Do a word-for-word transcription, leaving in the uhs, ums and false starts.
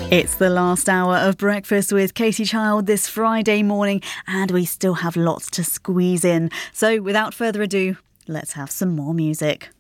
It's the last hour of Breakfast with Katie Child this Friday morning, and we still have lots to squeeze in. So without further ado, let's have some more music.